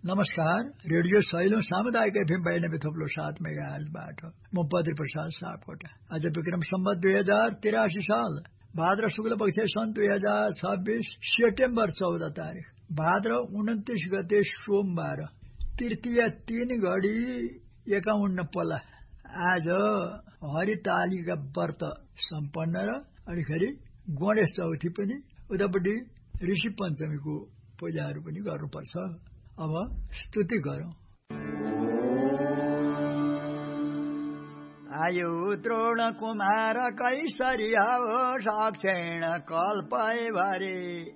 नमस्कार, radio Cello सामुदायिक FM 92.7 मेगाहर्जबाट म बद्री प्रसाद सापकोटा। आज विक्रम सम्वत 2083 साल भाद्र शुक्ल पक्ष सन् 2026 सेप्टेम्बर 14 तारिक भाद्र 29 गते सोमबार तृतीय 3 घडी 51 पल्ला। आज हरितालिका व्रत सम्पन्न र अनिखेरि गणेश चौथी पनि उतापट्टि ऋषि पञ्चमीको पूजाहरू पनि गर्नुपर्छ। अब स्तुति गरौं। आयु द्रोण कुमार कैसरिया साक्षेण कल्पय भरे